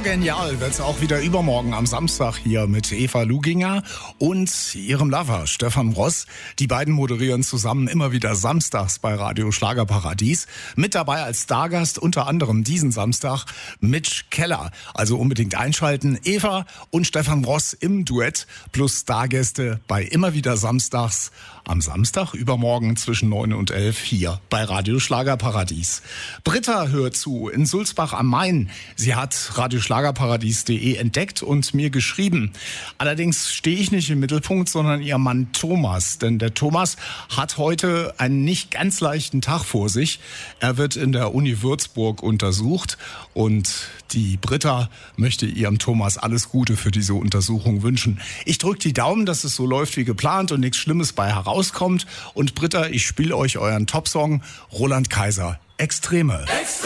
genial wird's auch wieder übermorgen am Samstag hier mit Eva Luginger und ihrem Lover Stefan Ross. Die beiden moderieren zusammen immer wieder samstags bei Radio Schlagerparadies. Mit dabei als Stargast unter anderem diesen Samstag Mitch Keller. Also unbedingt einschalten. Eva und Stefan Ross im Duett plus Stargäste bei immer wieder samstags am Samstag übermorgen zwischen 9 und 11 hier bei Radio Schlagerparadies. Britta hört zu in Sulzbach am Main. Sie hat radioschlagerparadies.de entdeckt und mir geschrieben. Allerdings stehe ich nicht im Mittelpunkt, sondern ihr Mann Thomas. Denn der Thomas hat heute einen nicht ganz leichten Tag vor sich. Er wird in der Uni Würzburg untersucht und die Britta möchte ihrem Thomas alles Gute für diese Untersuchung wünschen. Ich drücke die Daumen, dass es so läuft wie geplant und nichts Schlimmes bei herauskommt. Und Britta, ich spiele euch euren Topsong Roland Kaiser. Extreme.